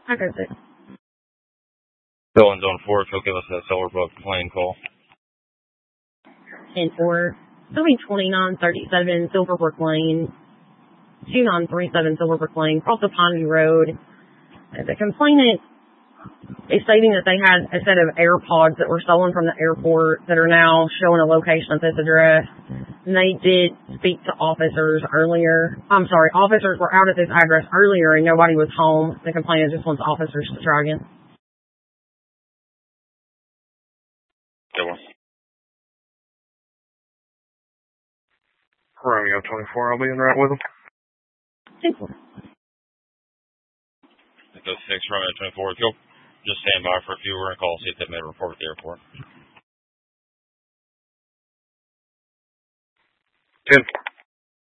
Echo 6. Bill in Zone 4, if you'll give us a Silverbrook plane call. 10-4. It'll be 2937 Silverbrook Lane. 2937 Silverbrook Lane, across the Pineview Road. The complainant is stating that they had a set of AirPods that were stolen from the airport that are now showing a location at this address. And they did speak to officers earlier. Officers were out at this address earlier and nobody was home. The complainant just wants officers to try again. Good one. Romeo 24, I'll be in route with them. Simple. Echo 6, Romeo 24, if you'll just stand by for a few, we're going to call, see if they've made a report at the airport. 10-4.